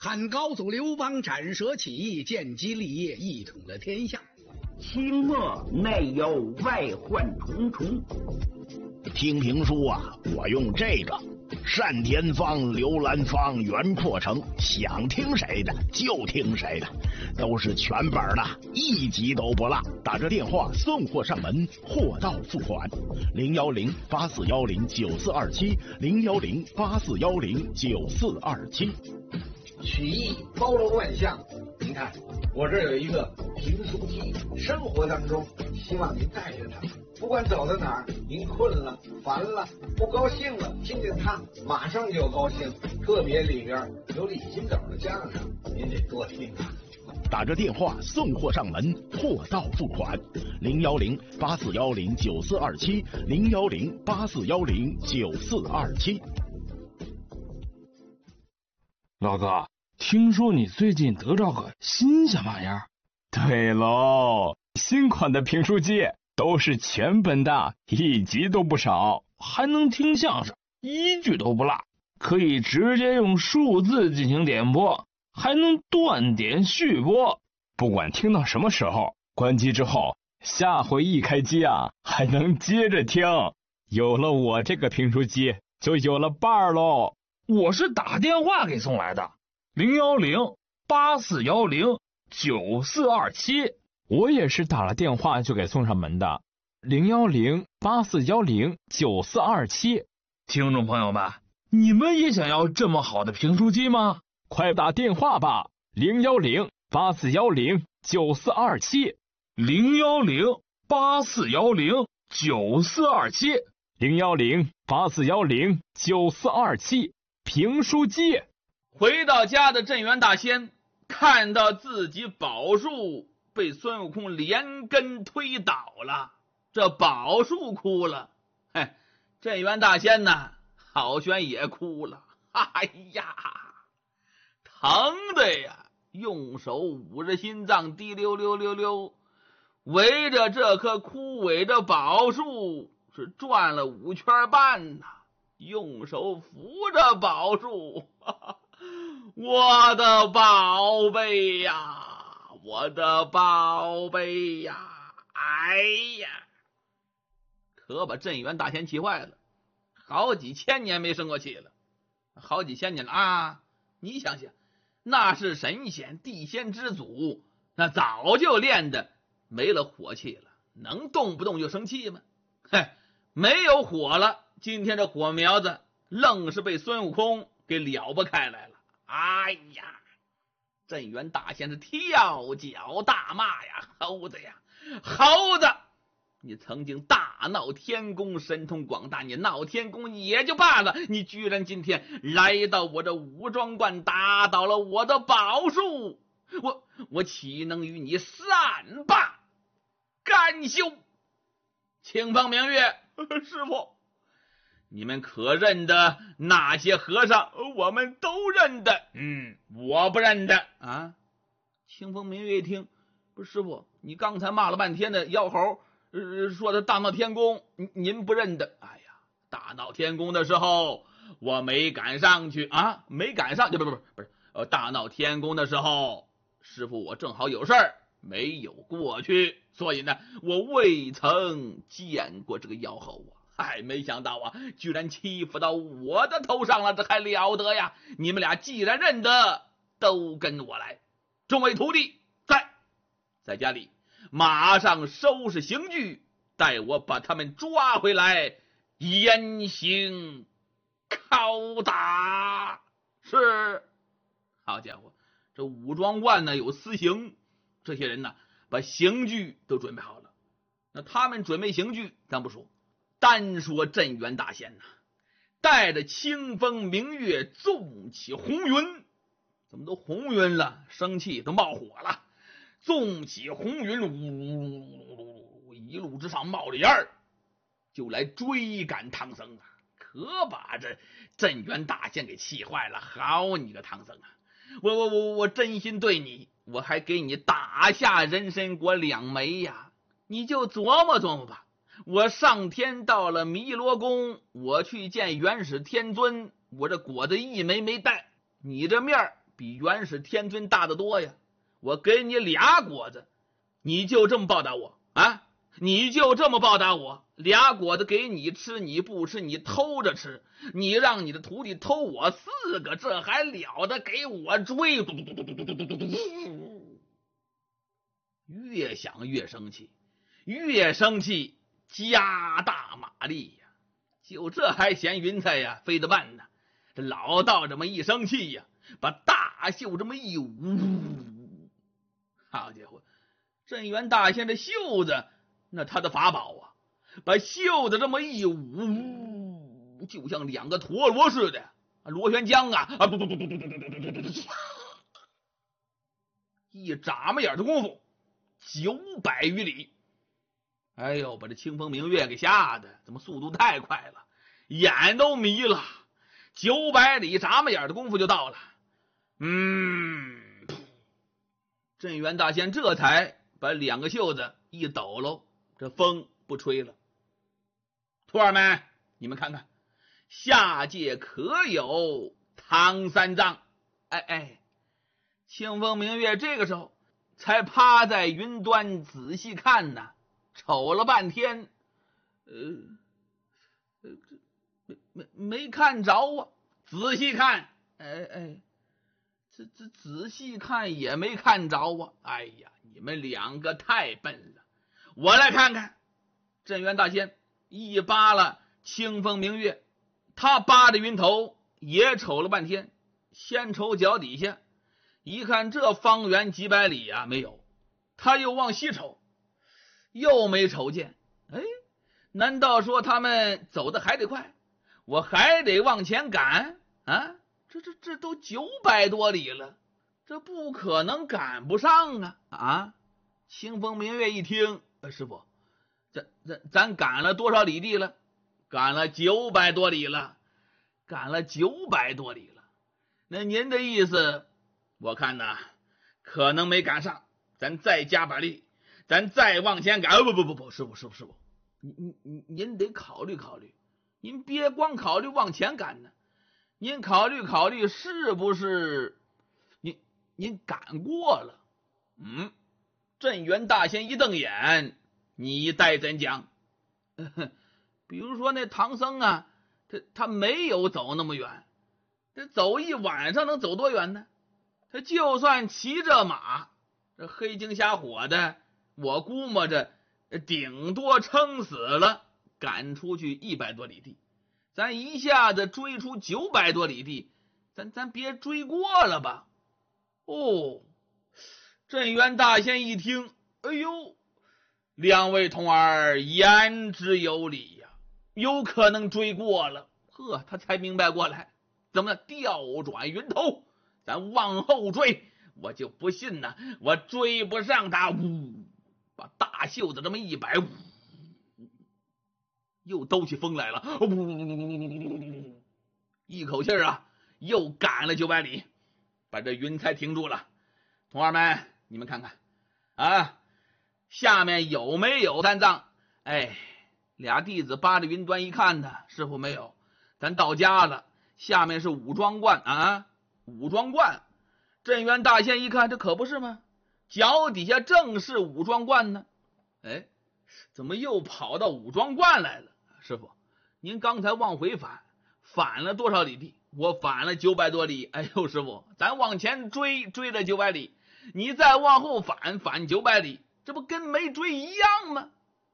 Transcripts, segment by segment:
汉高祖刘邦斩蛇起义，建基立业，一统了天下。 清末内忧外患重重。 听评书啊，我用这个单田芳、刘兰芳、袁阔成，想听谁的就听谁的，都是全本的，一集都不落。打着电话送货上门，货到付款。010-8410-9427，010-8410-9427。 曲艺包罗万象，您看我这有一个评书机，生活当中希望您带着它，不管走到哪儿，您困了、烦了、不高兴了，听见它马上就高兴。特别里边有李金斗的相声，您得多听啊。 打着电话送货上门，货到付款。010-8410-9427，010-8410-9427。 老哥，听说你最近得着个新什么玩意儿？ 对喽，新款的评书机都是全本的，一集都不少， 还能听相声，一句都不落，可以直接用数字进行点播，还能断点续播， 不管听到什么时候，关机之后，下回一开机啊，还能接着听。有了我这个评书机，就有了伴儿喽。 我是打电话给送来的，010-8410-9427。 我也是打了电话就给送上门的，010-8410-9427。 听众朋友们，你们也想要这么好的评书机吗？ 快打电话吧，010-8410-9427。 010-8410-9427。 010-8410-9427。评书机。 回到家的镇元大仙看到自己宝树被孙悟空连根推倒了，这宝树哭了，镇元大仙呢，好悬也哭了。哎呀，疼的呀，用手捂着心脏，滴溜溜溜溜，围着这棵枯萎的宝树是转了5圈半呐，用手扶着宝树。我的宝贝呀，我的宝贝呀，哎呀，可把镇元大仙气坏了，好几千年没生过气了，好几千年了啊！你想想，那是神仙地仙之祖，那早就练的没了火气了，能动不动就生气吗？没有火了，今天这火苗子愣是被孙悟空给撩拨开来了。哎呀，镇元大仙是跳脚大骂呀，猴子呀，猴子，你曾经大闹天宫，神通广大，你闹天宫也就罢了，你居然今天来到我这武庄观，打倒了我的宝树，我岂能与你善罢甘休？清风明月，师傅，你们可认得那些和尚？我们都认得。我不认得啊。清风明月一听，不是师傅，你刚才骂了半天的妖猴，说他大闹天宫，您不认得？哎呀，大闹天宫的时候我没赶上去啊，没赶上，不是大闹天宫的时候，师傅我正好有事儿没有过去，所以呢，我未曾见过这个妖猴啊。没想到啊，居然欺负到我的头上了，这还了得呀！你们俩既然认得，都跟我来。众位徒弟在家里马上收拾刑具，待我把他们抓回来，严刑拷打。是，好家伙，这武庄观呢有私刑，这些人呢把刑具都准备好了。那他们准备刑具咱不说，单说镇元大仙呐，带着清风明月，纵起红云，怎么都红云了，生气都冒火了，纵起红云，呜，一路之上冒着烟儿，就来追赶唐僧啊！可把这镇元大仙给气坏了。好你个唐僧啊，我真心对你，我还给你打下人参果2枚呀，你就琢磨琢磨吧。我上天到了弥罗宫，我去见元始天尊，我这果子1枚没带，你这面比元始天尊大得多呀！我给你俩果子，你就这么报答我啊？你就这么报答我？俩果子给你吃，你不吃，你偷着吃，你让你的徒弟偷我4个，这还了得？给我追！越想越生气，越生气加大马力呀！就这还嫌云彩呀飞得慢呢？这老道这么一生气呀，把大袖这么一捂，好家伙，镇元大仙这袖子那他的法宝啊，把袖子这么一捂，就像2个陀螺似的，螺旋桨啊，一眨巴眼的功夫900余里。哎呦，把这清风明月给吓得，怎么速度太快了，眼都迷了。900里眨巴眼的功夫就到了。镇元大仙这才把2个袖子一抖搂，这风不吹了。徒儿们，你们看看，下界可有唐三藏？清风明月这个时候才趴在云端仔细看呢，瞅了半天，没看着啊。仔细看，仔细看也没看着啊。哎呀，你们2个太笨了，我来看看。镇元大仙一扒拉清风明月，他扒着云头也瞅了半天，先瞅脚底下，一看这方圆几百里啊没有，他又往西瞅，又没瞅见。难道说他们走的还得快，我还得往前赶啊？这都900多里了，这不可能赶不上啊！清风明月一听，师傅，咱赶了多少里地了？赶了900多里了，赶了900多里了。那您的意思，我看呐，可能没赶上，咱再加把力，咱再往前赶。不，师傅，您得考虑考虑，您别光考虑往前赶呢，您考虑考虑是不是您赶过了？镇元大仙一瞪眼，你待怎讲？比如说那唐僧啊，他没有走那么远，这走一晚上能走多远呢？他就算骑着马，这黑睛瞎火的，我估摸着顶多撑死了赶出去100多里地，咱一下子追出900多里地，咱别追过了吧？镇元大仙一听，哎呦，2位童儿言之有理呀，有可能追过了。他才明白过来，怎么调转云头，咱往后追，我就不信呢，我追不上他。把大袖子这么一摆，又兜起风来了，一口气啊，又赶了900里，把这云彩停住了。童儿们，你们看看啊，下面有没有三藏？俩弟子扒着云端一看呢，师傅没有，咱到家了，下面是武装观啊，武装观。镇元大仙一看，这可不是吗？脚底下正是武装观呢。怎么又跑到武装观来了？师傅，您刚才往回反了多少里地？我反了900多里。师傅，咱往前追了900里，你再往后反900里，这不跟没追一样吗？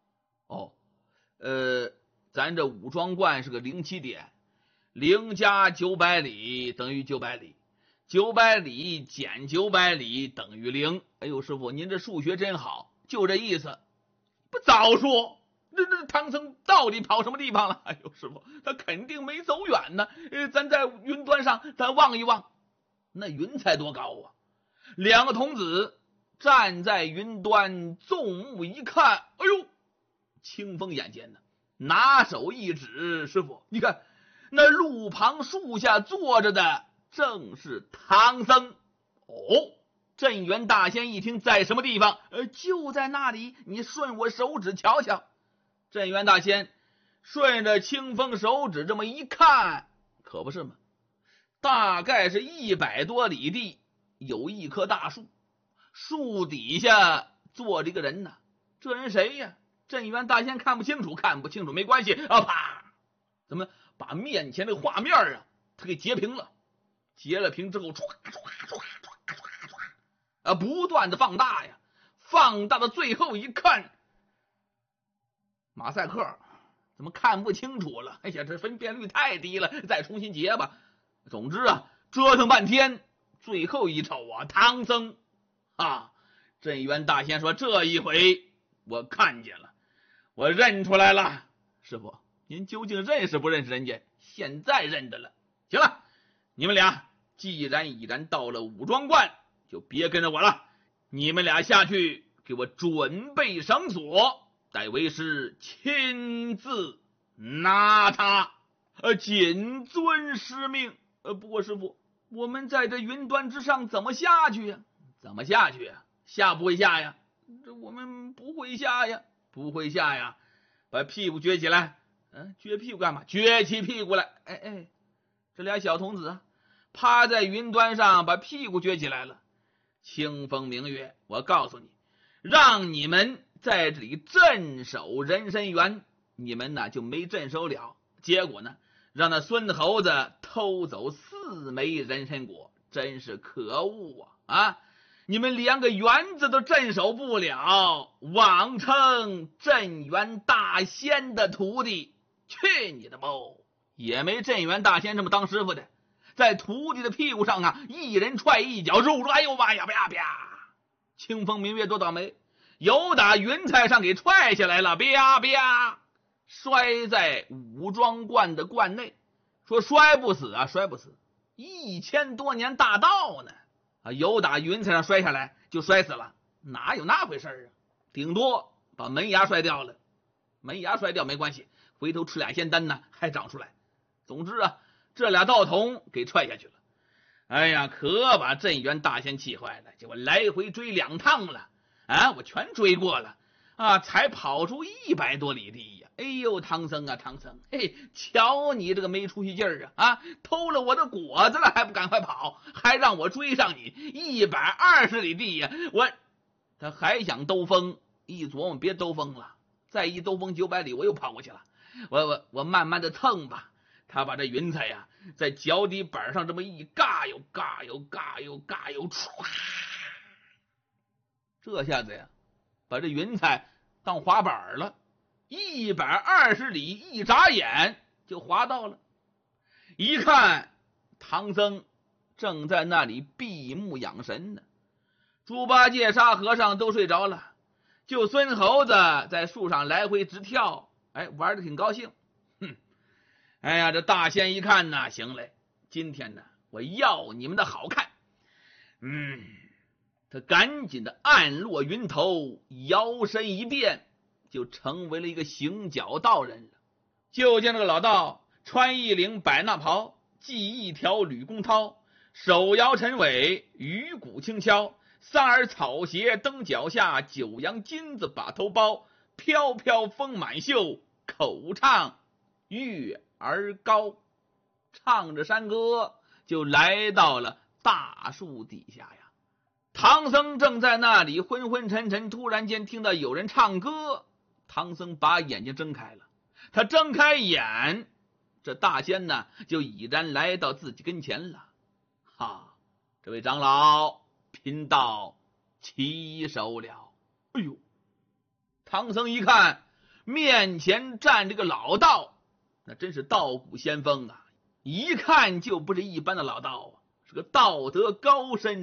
咱这武装观是个0起点，0加900里等于900里，900里减900里等于0。师傅，您这数学真好，就这意思。不早说，这唐僧到底跑什么地方了？师傅，他肯定没走远呢。咱在云端上咱望一望，那云彩多高啊！2个童子站在云端，纵目一看，清风眼尖呢，拿手一指，师傅，你看那路旁树下坐着的正是唐僧。镇元大仙一听，在什么地方？就在那里，你顺我手指瞧瞧。镇元大仙顺着清风手指这么一看，可不是吗？ 大概是100多里地，有一棵大树，树底下坐着一个人呢。这人谁呀？镇元大仙看不清楚没关系啊！啪，怎么把面前的画面啊，他给截屏了？截了屏之后，唰不断的放大呀，放大到最后一看，马赛克怎么看不清楚了？哎呀，这分辨率太低了，再重新截吧。总之啊，折腾半天，最后一瞅啊，唐僧啊！镇元大仙说：“这一回我看见了，我认出来了。师傅，您究竟认识不认识人家？现在认得了。行了，你们俩既然已然到了武庄观，就别跟着我了。你们俩下去给我准备绳索，待为师亲自拿他。谨遵师命。不过师傅，我们在这云端之上怎么下去呀？怎么下去呀？下不会下呀？这我们不会下呀，不会下呀。把屁股撅起来。撅屁股干嘛？撅起屁股来。这俩小童子啊，趴在云端上，把屁股撅起来了。清风明月，我告诉你，让你们在这里镇守人参园，你们呢就没镇守了。结果呢，让那孙猴子偷走4枚人参果，真是可恶啊！你们连个园子都镇守不了，妄称镇元大仙的徒弟，去你的吧！也没镇元大仙这么当师傅的，在徒弟的屁股上啊，一人踹一脚，肉着，哎呦妈呀，啪啪！清风明月多倒霉，有打云彩上给踹下来了，啪啪，摔在武庄观的观内。说摔不死啊，摔不死，1000多年大道呢。有打云彩上摔下来就摔死了，哪有那回事啊？顶多把门牙摔掉了，门牙摔掉没关系，回头吃俩仙丹呢还长出来。总之啊，这俩道童给踹下去了。哎呀，可把镇元大仙气坏了，结果来回追2趟了啊，我全追过了啊，才跑出100多里地呀。哎呦，唐僧啊，唐僧，嘿，瞧你这个没出息劲儿啊！偷了我的果子了还不赶快跑，还让我追上你120里地呀！他还想兜风，一琢磨别兜风了，再一兜风900里我又跑过去了。我慢慢的蹭吧。他把这云彩呀，在脚底板上这么一嘎悠，唰，这下子呀，把这云彩当滑板了。120里，一眨眼就滑到了。一看，唐僧正在那里闭目养神呢，猪八戒、沙和尚都睡着了，就孙猴子在树上来回直跳，玩得挺高兴。哎呀，这大仙一看呢，行嘞，今天呢，我要你们的好看。他赶紧的暗落云头，摇身一变，就成为了一个行脚道人了。就见那个老道穿一领百衲袍，系一条吕公绦，手摇陈尾，鱼骨轻敲，3耳草鞋蹬脚下，9阳金子把头包，飘飘风满袖，口唱月儿高。唱着山歌就来到了大树底下呀。唐僧正在那里昏昏沉沉，突然间听到有人唱歌，唐僧把眼睛睁开了。他睁开眼，这大仙呢就已然来到自己跟前了。这位长老，贫道起手了。哎呦，唐僧一看面前站这个老道，那真是道骨仙风啊，一看就不是一般的老道啊，是个道德高深